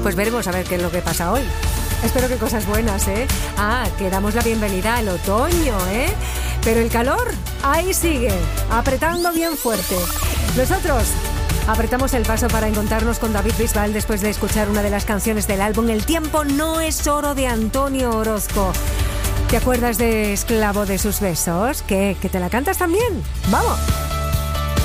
Pues veremos a ver qué es lo que pasa hoy. Espero que cosas buenas, ¿eh? Que damos la bienvenida al otoño, ¿eh? Pero el calor ahí sigue, apretando bien fuerte. Nosotros apretamos el paso para encontrarnos con David Bisbal después de escuchar una de las canciones del álbum El tiempo no es oro de Antonio Orozco. ¿Te acuerdas de Esclavo de sus besos? ¿Que te la cantas también? ¡Vamos!